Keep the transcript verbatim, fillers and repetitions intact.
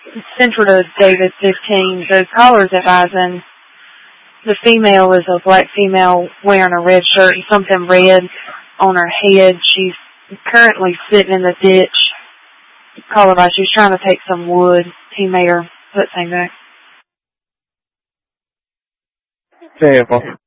Central to David fifteen, the caller's advising the female is a black female wearing a red shirt and something red on her head. She's currently sitting in the ditch. Caller advised she's trying to take some wood. He made her put things back. Vehicle.